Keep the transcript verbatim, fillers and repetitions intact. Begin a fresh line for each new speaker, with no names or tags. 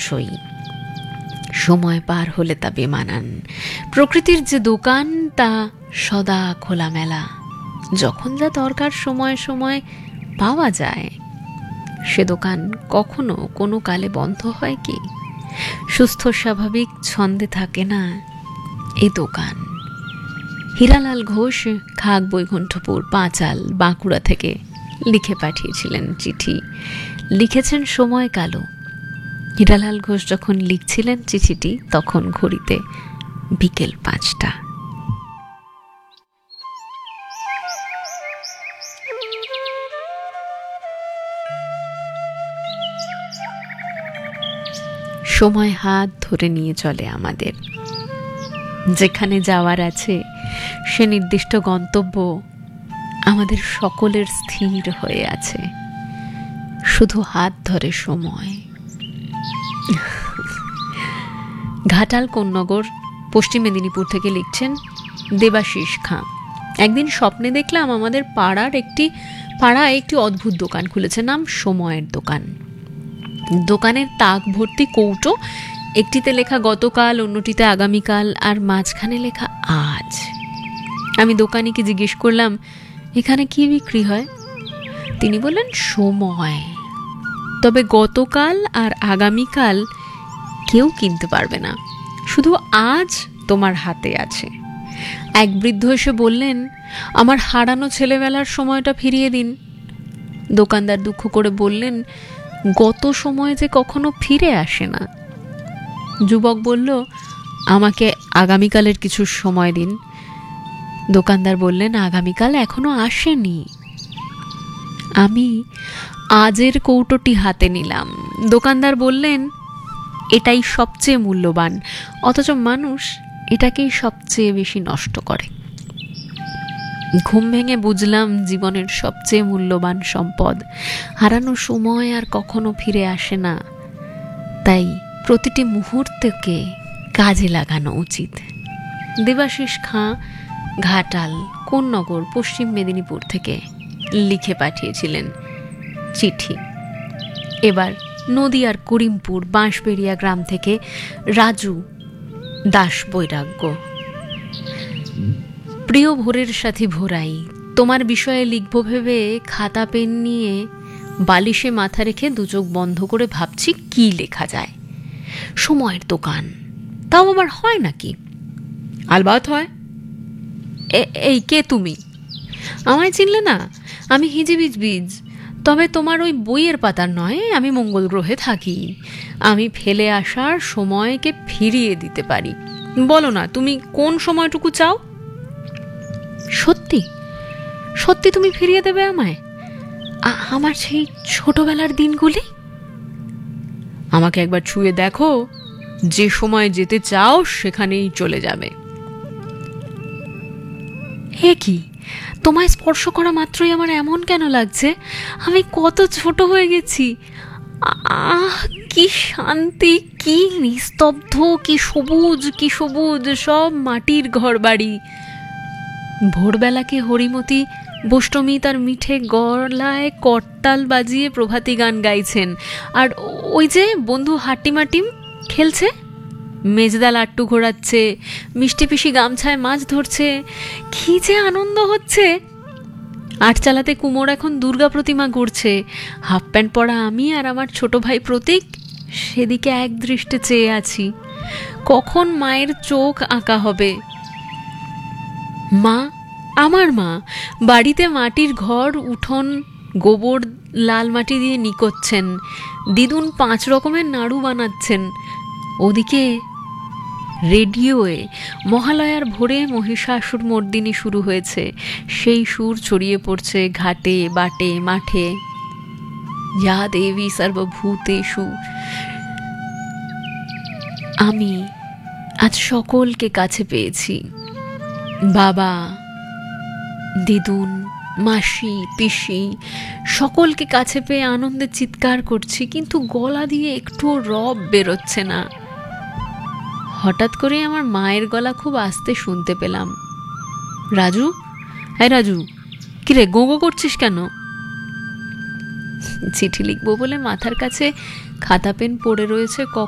টেকসই, সময় পার হলে তা বেমানান। প্রকৃতির যে দোকান তা সদা খোলামেলা, যখন যা দরকার সময় সময় পাওয়া যায়। সে দোকান কখনো কোনো কালে বন্ধ হয় কি? সুস্থ স্বাভাবিক ছন্দে থাকে না এ দোকান। হীরালাল ঘোষ খাগ বৈকুণ্ঠপুর পাঁচাল বাঁকুড়া থেকে লিখে পাঠিয়েছিলেন চিঠি, লিখেছেন সময় কালো। হীরালাল ঘোষ যখন লিখছিলেন চিঠিটি তখন ঘড়িতে বিকেল পাঁচটা। সময় হাত ধরে নিয়ে চলে আমাদের। যেখানে যাওয়ার আছে সে নির্দিষ্ট গন্তব্য আমাদের সকলের স্থির হয়ে আছে, শুধু হাত ধরে সময়। ঘাটাল কোন্নগর পশ্চিম মেদিনীপুর থেকে লিখছেন দেবাশিস খাঁ। একদিন স্বপ্নে দেখলাম আমাদের পাড়ার একটি পাড়ায় একটি অদ্ভুত দোকান খুলেছে, নাম সময়ের দোকান। দোকানের তাক ভর্তি কৌটো, একটিতে লেখা গতকাল, অন্যটিতে আগামীকাল, আর মাঝখানে লেখা আজ। আমি দোকানিকে জিজ্ঞেস করলাম, এখানে কি বিক্রি হয়? তিনি বললেন সময়, তবে গতকাল আর আগামীকাল কেউ কিনতে পারবে না, শুধু আজ তোমার হাতে আছে। এক বৃদ্ধ এসে বললেন, আমার হারানো ছেলেবেলার সময়টা ফিরিয়ে দিন। দোকানদার দুঃখ করে বললেন, গত সময় যে কখনো ফিরে আসে না। যুবক বলল, আমাকে আগামীকালের কিছু সময় দিন। দোকানদার বললেন, আগামীকাল এখনো আসেনি। আমি আজের কৌটোটি হাতে নিলাম। দোকানদার বললেন, এটাই সবচেয়ে মূল্যবান, অথচ মানুষ এটাকেই সবচেয়ে বেশি নষ্ট করে। ঘুম ভেঙে বুঝলাম জীবনের সবচেয়ে মূল্যবান সম্পদ হারানো সময় আর কখনো ফিরে আসে না, তাই প্রতিটি মুহূর্তকে কাজে লাগানো উচিত। দেবাশিস খাঁ, ঘাটাল কোন্নগর পশ্চিম মেদিনীপুর থেকে লিখে পাঠিয়েছিলেন চিঠি। এবার নদিয়ার করিমপুর বাঁশবেড়িয়া গ্রাম থেকে রাজু দাস বৈরাগ্য। প্রিয় ভোরের সাথী ভোরাই, তোমার বিষয়ে লিখব ভেবে খাতা পেন নিয়ে বালিশে মাথা রেখে দুচোখ বন্ধ করে ভাবছি কি লেখা যায়। সময়ের দোকান, তাও আবার হয় নাকি? আলবাত হয়। এই কে তুমি? আমায় চিনলে না? আমি হিজিবিজ বীজ, তবে তোমার ওই বইয়ের পাতার নয়। আমি মঙ্গল গ্রহে থাকি। আমি ফেলে আসার সময়কে ফিরিয়ে দিতে পারি। বলো না, তুমি কোন সময়টুকু চাও? সত্যি সত্যি তুমি ফিরিয়ে দেবে আমায়? আমার সেই ছোটবেলার দিনগুলি? আমাকে একবার ছুঁয়ে দেখো, যে সময় যেতে চাও সেখানেই চলে যাবে। হে কি, তোমায় স্পর্শ করা মাত্রই আমার এমন কেন লাগছে? আমি কত ছোট হয়ে গেছি। আহ, কি শান্তি, কি নিস্তব্ধ, কি সবুজ, কি সবুজ, সব মাটির ঘর বাড়ি। ভোরবেলাকে হরিমতি বৈষ্টমী তার মিঠে গলায় করতাল বাজিয়ে প্রভাতী গান গাইছেন, আর ওই যে বন্ধু হাটিমাটিম খেলছে, মেজদা লাট্টু ঘোরাচ্ছে, মিষ্টি পিসি গামছায় মাছ ধরছে। কি যে আনন্দ হচ্ছে! আটচালাতে কুমোর এখন দুর্গা প্রতিমা গড়ছে। হাফ প্যান্ট পরা আমি আর আমার ছোট ভাই প্রতীক সেদিকে এক দৃষ্টে চেয়ে আছি, কখন মায়ের চোখ আঁকা হবে। মা, আমার মা বাড়িতে মাটির ঘর, উঠোন গোবর লাল মাটি দিয়ে নিকোচ্ছেন। দিদুন পাঁচ রকমের নাড়ু বানাচ্ছেন। ওদিকে রেডিওয়ে মহালয়ার ভোরে মহিষাসুর মর্দিনী শুরু হয়েছে। সেই সুর ছড়িয়ে পড়ছে ঘাটে বাটে মাঠে। ইয়া দেবী সর্বভূতেষু। আমি আজ সকলকে কাছে পেয়েছি। বাবা, দিদুন, মাসি, পিসি সকলকে কাছে পেয়ে আনন্দে চিৎকার করছি, কিন্তু গলা দিয়ে একটুও রব বেরোচ্ছে না। হঠাৎ করে আমার মায়ের গলা খুব আস্তে শুনতে পেলাম। রাজু, হ্যাঁ রাজু, কিরে গো গো করছিস কেন? চিঠি লিখবো বলে মাথার কাছে খাতা পেন পড়ে রয়েছে,